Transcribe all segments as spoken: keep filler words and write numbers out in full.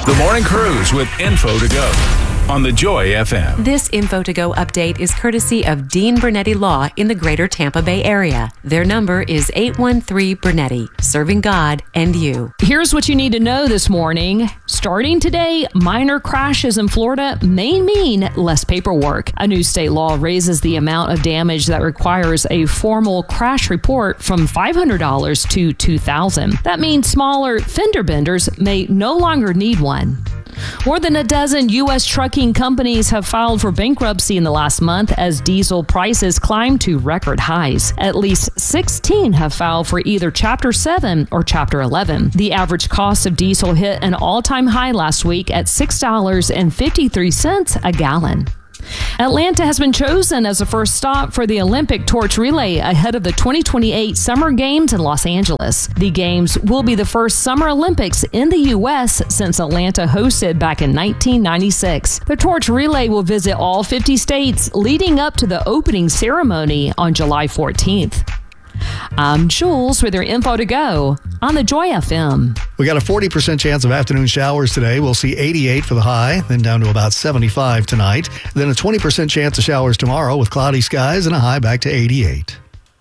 The Morning Cruise with Info to Go on the Joy F M. This Info to Go update is courtesy of Dean Bernetti Law in the greater Tampa Bay area. Their number is eight one three Bernetti, serving God and you. Here's what you need to know this morning. Starting today, minor crashes in Florida may mean less paperwork. A new state law raises the amount of damage that requires a formal crash report from five hundred dollars to two thousand dollars. That means smaller fender benders may no longer need one. More than a dozen U S trucking companies have filed for bankruptcy in the last month as diesel prices climb to record highs. At least sixteen have filed for either Chapter seven or Chapter eleven. The average cost of diesel hit an all-time high last week at six dollars and fifty-three cents a gallon. Atlanta has been chosen as the first stop for the Olympic torch relay ahead of the twenty twenty-eight Summer Games in Los Angeles. The Games will be the first Summer Olympics in the U S since Atlanta hosted back in nineteen ninety-six. The torch relay will visit all fifty states leading up to the opening ceremony on July fourteenth. I'm Jules with your Info to Go on the Joy F M. We got a forty percent chance of afternoon showers today. We'll see eighty-eight for the high, then down to about seventy-five tonight. Then a twenty percent chance of showers tomorrow with cloudy skies and a high back to eighty-eight.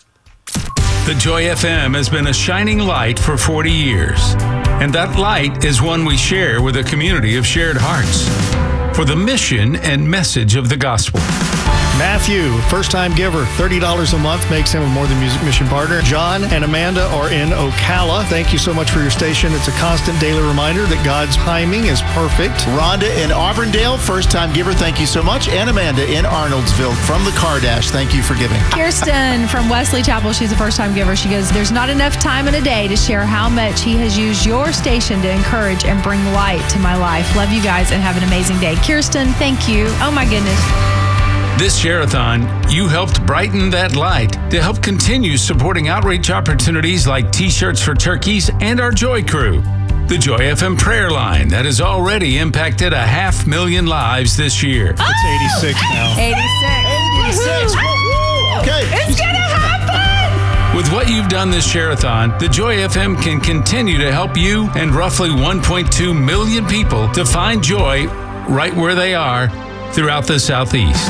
The Joy F M has been a shining light for forty years. And that light is one we share with a community of shared hearts for the mission and message of the gospel. Matthew, first-time giver, thirty dollars a month makes him a More Than Music Mission partner. John and Amanda are in Ocala. Thank you so much for your station. It's a constant daily reminder that God's timing is perfect. Rhonda in Auburndale, first-time giver, thank you so much. And Amanda in Arnoldsville from the Kardash, thank you for giving. Kirsten from Wesley Chapel, she's a first-time giver. She goes, there's not enough time in a day to share how much he has used your station to encourage and bring light to my life. Love you guys and have an amazing day. Kirsten, thank you. Oh my goodness. This Share-a-thon, you helped brighten that light to help continue supporting outreach opportunities like T-shirts for turkeys and our Joy Crew. The Joy F M prayer line that has already impacted a half million lives this year. Oh, it's eighty-six now. eighty-six. eighty-six. Woo-hoo. Okay. It's going to happen. With what you've done this Share-a-thon, the Joy F M can continue to help you and roughly one point two million people to find joy right where they are throughout the Southeast.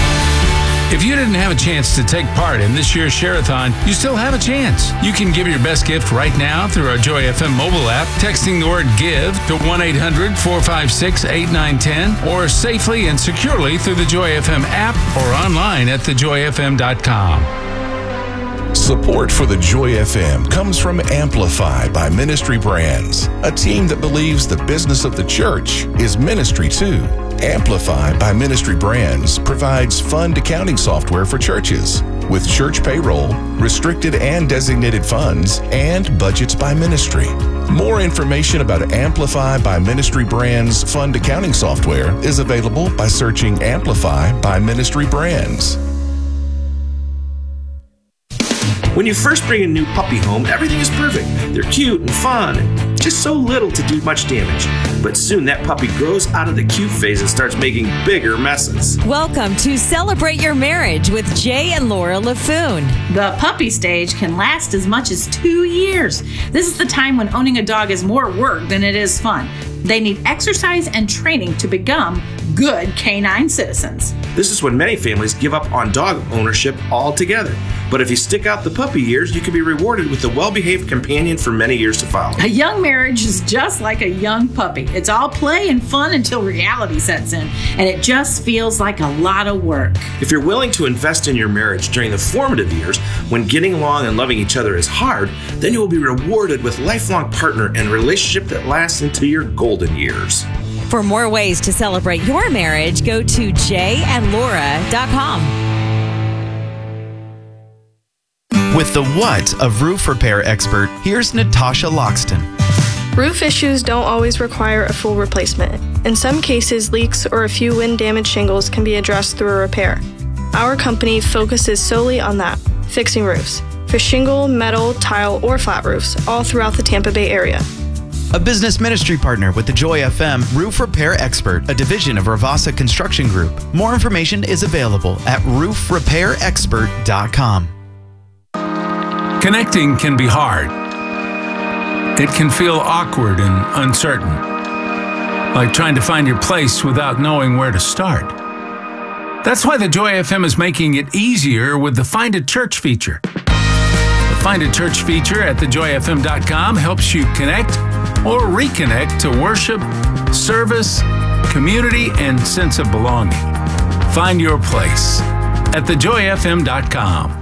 If you didn't have a chance to take part in this year's Share-a-thon, you still have a chance. You can give your best gift right now through our Joy F M mobile app, texting the word GIVE to one eight hundred four five six eight nine one zero, or safely and securely through the Joy F M app or online at the joy f m dot com. Support for the Joy F M comes from Amplify by Ministry Brands, a team that believes the business of the church is ministry too. Amplify by Ministry Brands provides fund accounting software for churches with church payroll, restricted and designated funds, and budgets by ministry. More information about Amplify by Ministry Brands fund accounting software is available by searching Amplify by Ministry Brands. When you first bring a new puppy home, everything is perfect. They're cute and fun, and just so little to do much damage. But soon that puppy grows out of the cute phase and starts making bigger messes. Welcome to Celebrate Your Marriage with Jay and Laura Laffoon. The puppy stage can last as much as two years. This is the time when owning a dog is more work than it is fun. They need exercise and training to become good canine citizens. This is when many families give up on dog ownership altogether. But if you stick out the puppy years, you can be rewarded with a well-behaved companion for many years to follow. A young marriage is just like a young puppy. It's all play and fun until reality sets in, and it just feels like a lot of work. If you're willing to invest in your marriage during the formative years, when getting along and loving each other is hard, then you will be rewarded with a lifelong partner and a relationship that lasts into your golden years. For more ways to celebrate your marriage, go to jay and laura dot com. With the what of roof repair expert, here's Natasha Loxton. Roof issues don't always require a full replacement. In some cases, leaks or a few wind-damaged shingles can be addressed through a repair. Our company focuses solely on that, fixing roofs, for shingle, metal, tile, or flat roofs, all throughout the Tampa Bay area. A business ministry partner with the Joy F M Roof Repair Expert, a division of Ravasa Construction Group. More information is available at roof repair expert dot com. Connecting can be hard. It can feel awkward and uncertain. like trying to find your place without knowing where to start. That's why the Joy F M is making it easier with the Find a Church feature. The Find a Church feature at the joy f m dot com helps you connect or reconnect to worship, service, community, and sense of belonging. Find your place at the joy f m dot com.